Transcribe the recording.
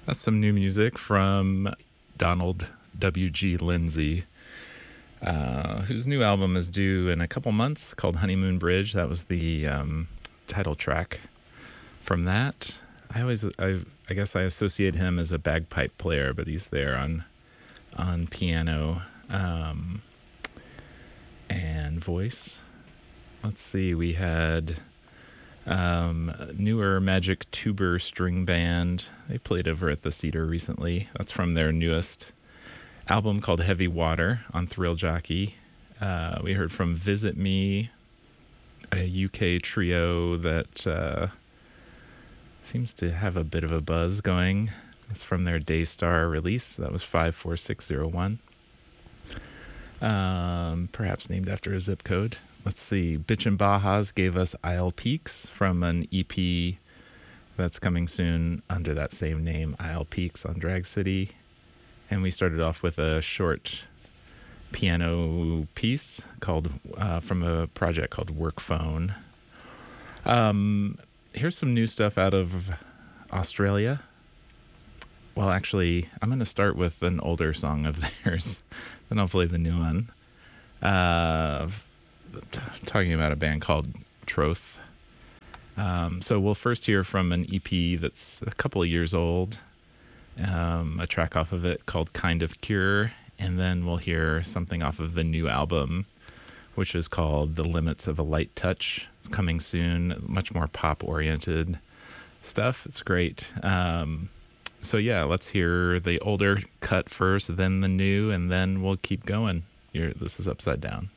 That's some new music from Donald W.G. Lindsay, whose new album is due in a couple months, called Honeymoon Bridge. That was the title track from that. I guess I associate him as a bagpipe player, but he's there on piano and voice. Let's see, we had newer Magic Tuber String Band. They played over at the Cedar recently. That's from their newest album called Heavy Water on Thrill Jockey. We heard from Visit Me, a UK trio that seems to have a bit of a buzz going. It's from their Daystar release. That was 54601. Perhaps named after a zip code. Let's see. Bitchin' Bajas gave us Isle Peaks from an EP that's coming soon under that same name, Isle Peaks on Drag City. And we started off with a short piano piece called from a project called Work Phone. Here's some new stuff out of Australia. Well, actually, I'm going to start with an older song of theirs, then I'll play the new one. Talking about a band called Troth. So we'll first hear from an EP that's a couple of years old, a track off of it called Kind of Cure, and then we'll hear something off of the new album, which is called The Limits of a Light Touch. It's coming soon, much more pop-oriented stuff. It's great. So yeah, let's hear the older cut first, then the new, and then we'll keep going. This is Upside Down.